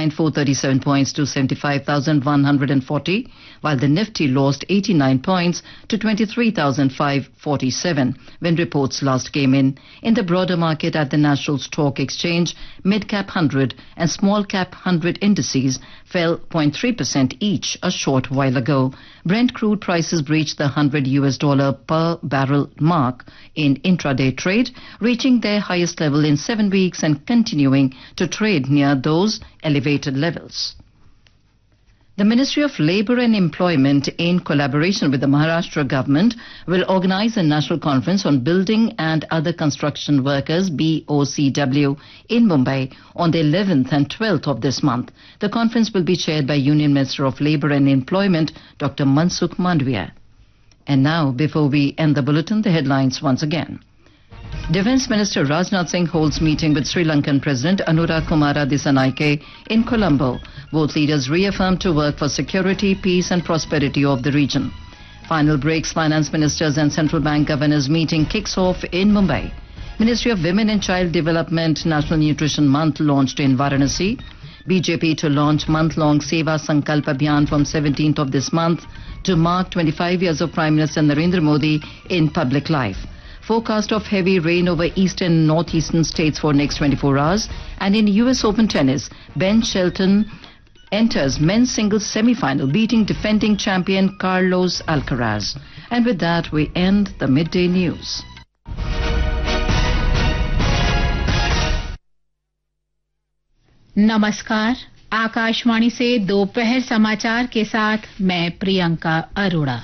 climbed 437 points to 75,140, while the Nifty lost 89 points to 23,547 when reports last came in. In the broader market at the National Stock Exchange, mid-cap 100 and small-cap 100 indices fell 0.3% each a short while ago. Brent crude prices breached the $100 per barrel mark in intraday trade, reaching their highest level in 7 weeks and continuing to trade near those elevated levels. The Ministry of Labour and Employment, in collaboration with the Maharashtra government, will organize a national conference on building and other construction workers, BOCW, in Mumbai on the 11th and 12th of this month. The conference will be chaired by Union Minister of Labour and Employment, Dr. Mansukh Mandavia. And now, before we end the bulletin, the headlines once again. Defence Minister Rajnath Singh holds meeting with Sri Lankan President Anura Kumara Dissanayake in Colombo. Both leaders reaffirmed to work for security, peace and prosperity of the region. Final BRICS finance ministers and central bank governors meeting kicks off in Mumbai. Ministry of Women and Child Development National Nutrition Month launched in Varanasi. BJP to launch month-long Seva Sankalp Abhiyan from 17th of this month to mark 25 years of Prime Minister Narendra Modi in public life. Forecast of heavy rain over eastern and northeastern states for next 24 hours. And in US Open tennis, Ben Shelton enters men's singles semi-final, beating defending champion Carlos Alcaraz. And with that, we end the midday news. नमस्कार, आकाशवाणी से दोपहर समाचार के साथ मैं प्रियंका अरोड़ा।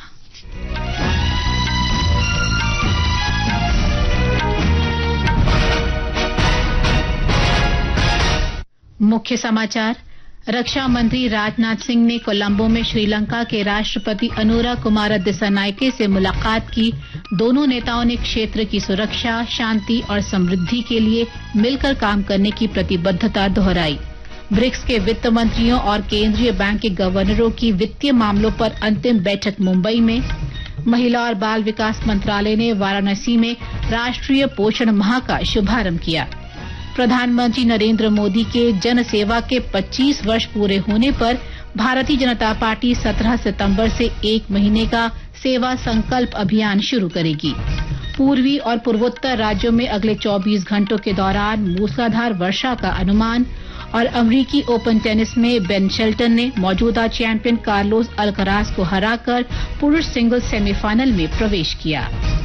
मुख्य समाचार। रक्षा मंत्री राजनाथ सिंह ने कोलंबो में श्रीलंका के राष्ट्रपति अनुरा कुमारा दिसानायके से मुलाकात की। दोनों नेताओं ने क्षेत्र की सुरक्षा, शांति और समृद्धि के लिए मिलकर काम करने की प्रतिबद्धता दोहराई। ब्रिक्स के वित्त मंत्रियों और केंद्रीय बैंक के गवर्नरों की वित्तीय मामलों पर अंतिम बैठक मुंबई में। महिला और बाल विकास मंत्रालय ने वाराणसी में राष्ट्रीय पोषण माह का शुभारंभ किया। प्रधानमंत्री नरेंद्र मोदी के जन सेवा के 25 वर्ष पूरे होने पर भारतीय जनता पार्टी 17 सितंबर से 1 महीने का सेवा संकल्प अभियान शुरू करेगी। पूर्वी और पूर्वोत्तर राज्यों में अगले 24 घंटों के दौरान मूसलाधार वर्षा का अनुमान। और अमेरिकी ओपन टेनिस में बेन शेल्टन ने मौजूदा चैंपियन कार्लोस अल्कराज को हराकर पुरुष सिंगल्स सेमीफाइनल में प्रवेश किया।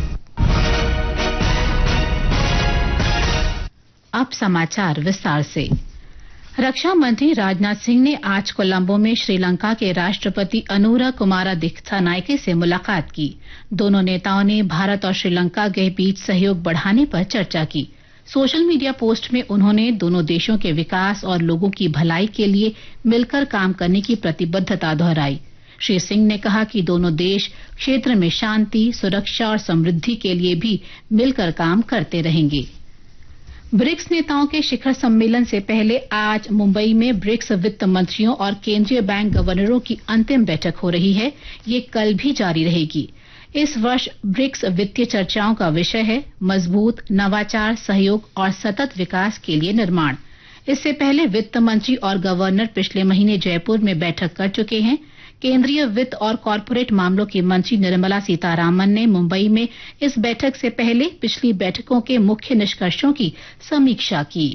अब समाचार विस्तार से। रक्षा मंत्री राजनाथ सिंह ने आज कोलंबो में श्रीलंका के राष्ट्रपति अनुरा कुमारा दिसानायके से मुलाकात की। दोनों नेताओं ने भारत और श्रीलंका के बीच सहयोग बढ़ाने पर चर्चा की। सोशल मीडिया पोस्ट में उन्होंने दोनों देशों के विकास और लोगों की भलाई के लिए मिलकर काम करने की प्रतिबद्धता दोहराई। श्री सिंह ने कहा कि दोनों देश क्षेत्र में शांति, सुरक्षा और समृद्धि के लिए भी मिलकर काम करते रहेंगे। ब्रिक्स नेताओं के शिखर सम्मेलन से पहले आज मुंबई में ब्रिक्स वित्त मंत्रियों और केंद्रीय बैंक गवर्नरों की अंतिम बैठक हो रही है। ये कल भी जारी रहेगी। इस वर्ष ब्रिक्स वित्तीय चर्चाओं का विषय है मजबूत, नवाचार, सहयोग और सतत विकास के लिए निर्माण। इससे पहले वित्त मंत्री और गवर्नर पिछले महीने जयपुर में बैठक कर चुके हैं। केंद्रीय वित्त और कॉरपोरेट मामलों की मंत्री निर्मला सीतारामन ने मुंबई में इस बैठक से पहले पिछली बैठकों के मुख्य निष्कर्षों की समीक्षा की।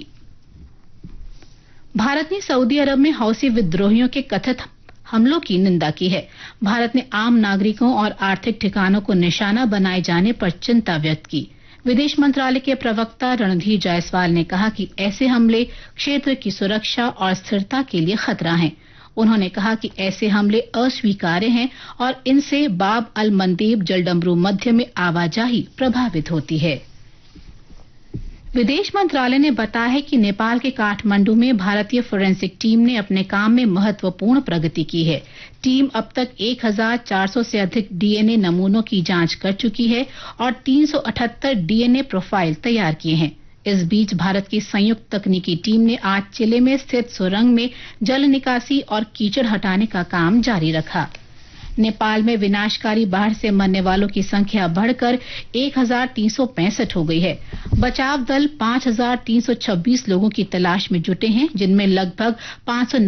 भारत ने सऊदी अरब में हौसी विद्रोहियों के कथित हमलों की निंदा की है। भारत ने आम नागरिकों और आर्थिक ठिकानों को निशाना बनाए जाने पर चिंता व्यक्त की। विदेश मंत्रालय के प्रवक्ता रणधीर जायसवाल ने कहा कि ऐसे हमले क्षेत्र की सुरक्षा और स्थिरता के लिए खतरा हैं। उन्होंने कहा कि ऐसे हमले अस्वीकार्य हैं और इनसे बाब अल मंदेब जलडमरू मध्य में आवाजाही प्रभावित होती है। विदेश मंत्रालय ने बताया है कि नेपाल के काठमांडू में भारतीय फोरेंसिक टीम ने अपने काम में महत्वपूर्ण प्रगति की है। टीम अब तक 1400 से अधिक डीएनए नमूनों की जांच कर चुकी है और 378 डीएनए प्रोफाइल तैयार किए हैं। इस बीच भारत की संयुक्त तकनीकी टीम ने आज चिले में स्थित सुरंग में जल निकासी और कीचड़ हटाने का काम जारी रखा। नेपाल में विनाशकारी बाढ़ से मरने वालों की संख्या बढ़कर 1365 हो गई है। बचाव दल 5326 लोगों की तलाश में जुटे हैं, जिनमें लगभग 500